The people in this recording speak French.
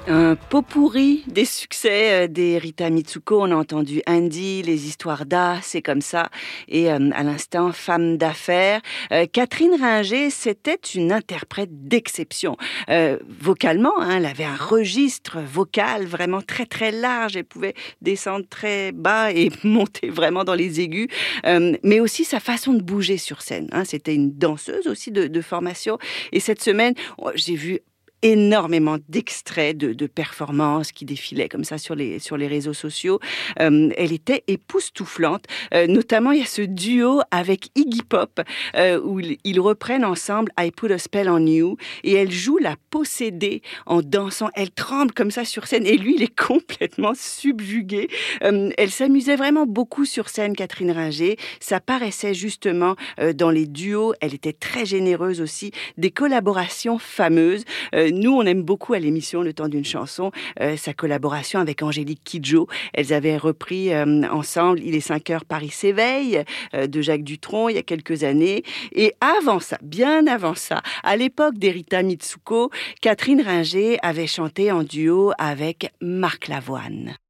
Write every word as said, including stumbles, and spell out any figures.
Un pot-pourri des succès euh, des Rita Mitsuko. On a entendu Andy, les histoires d'A, c'est comme ça. Et euh, à l'instant, Femme d'affaires. Euh, Catherine Ringer, c'était une interprète d'exception. Euh, vocalement, hein, elle avait un registre vocal vraiment très très large. Elle pouvait descendre très bas et monter vraiment dans les aigus. Euh, mais aussi sa façon de bouger sur scène. Hein. C'était une danseuse aussi de, de formation. Et cette semaine, oh, j'ai vu énormément d'extraits de, de performances qui défilaient comme ça sur les, sur les réseaux sociaux. Euh, elle était époustouflante. Euh, notamment, il y a ce duo avec Iggy Pop euh, où ils, ils reprennent ensemble I Put a Spell on You et elle joue la possédée en dansant. Elle tremble comme ça sur scène et lui, il est complètement subjugué. Euh, elle s'amusait vraiment beaucoup sur scène, Catherine Ringer. Ça paraissait justement euh, dans les duos. Elle était très généreuse aussi. Des collaborations fameuses. Euh, Nous, on aime beaucoup à l'émission Le Temps d'une chanson euh, sa collaboration avec Angélique Kidjo. Elles avaient repris euh, ensemble Il est cinq heures, Paris s'éveille euh, de Jacques Dutronc il y a quelques années. Et avant ça, bien avant ça, à l'époque des Rita Mitsuko, Catherine Ringer avait chanté en duo avec Marc Lavoine.